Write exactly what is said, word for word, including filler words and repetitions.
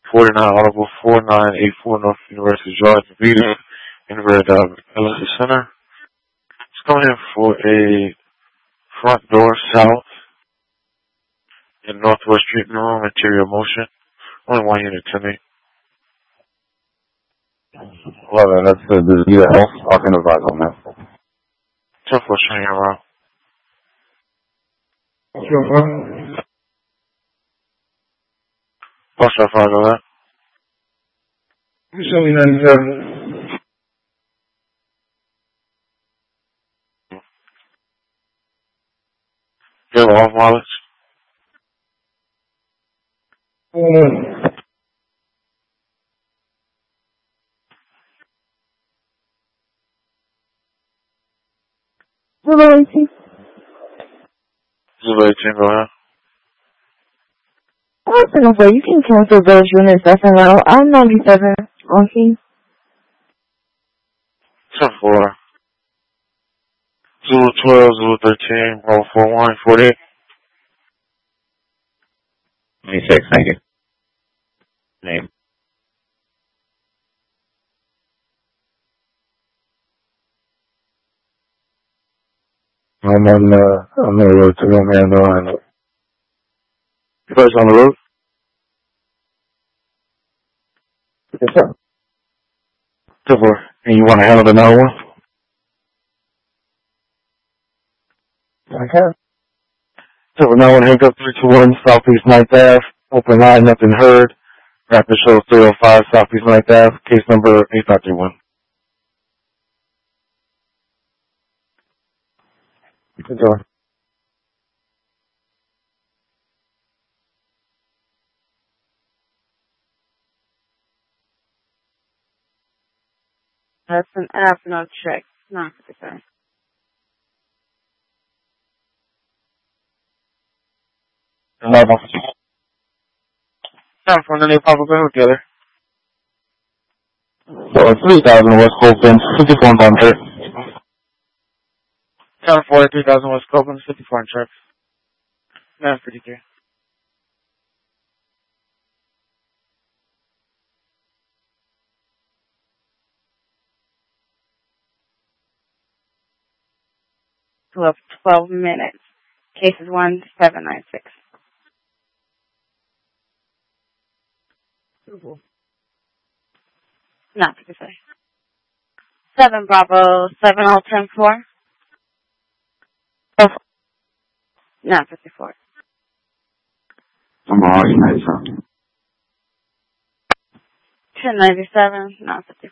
forty-nine Audible, four nine eight four North University Drive, Vita, in Red Dog, Ellis Center. It's coming in for a front door south in Northwest Treatment Room, interior motion. Only one unit to me. Love it. That's uh, the Vita Health. I'll can advise on that. ten four hanging around. Sure. What's that five of that? Show me ninety-seven. You have off mileage? Mm. Zulu eighteen. Zulu eighteen, go ahead. Listen, but you can cancel those units F M L. I'm ninety-seven. Okay. ten four. Zulu twelve, Zulu thirteen, Bravo four one, forty-eight. twenty-six, thank you. Name. I'm on, uh, on the road to Romeo. You guys on the road? Yes, sir. ten four. And you want to handle the nine one? I can. ten four, nine one, handcuff three two one, Southeast ninth Avenue. Open line, nothing heard. Rapid show three oh five, Southeast ninth Avenue. Case number eight five three one. Good job. That's an app, no check. Not for the time. Live officer. Time for the new public road together. So, three thousand West Copeland, fifty-four on Bunker. Time for three thousand West Copeland, fifty-four on Church. nine fifty-three. twelve, twelve minutes. Case is one seven nine six. Not to say. seven Bravo, seven oh ten four. Oh. Not fifty-four. I'm already ninety-seven. ten ninety-seven, not fifty-four.